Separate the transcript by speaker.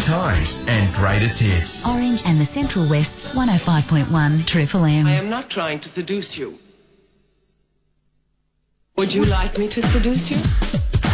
Speaker 1: times and greatest hits.
Speaker 2: Orange and the Central West's 105.1 Triple M.
Speaker 3: I am not trying to seduce you. Would you like me to seduce you?